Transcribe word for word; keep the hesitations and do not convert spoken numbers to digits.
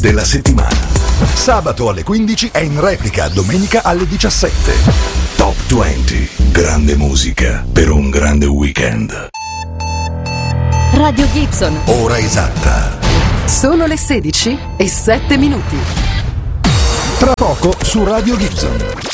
della settimana. Sabato alle quindici e in replica domenica alle diciassette. Top venti. Grande musica per un grande weekend. Radio Gibson. Ora esatta. Sono le sedici e sette minuti. Tra poco su Radio Gibson.